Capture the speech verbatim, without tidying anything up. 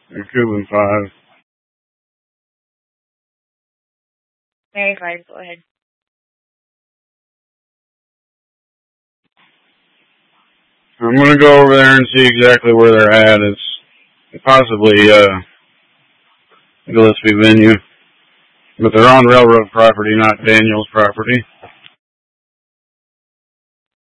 You're Cuban five. Mary five, go ahead. I'm going to go over there and see exactly where they're at. It's possibly uh, Gillespie venue. But they're on railroad property, not Daniel's property.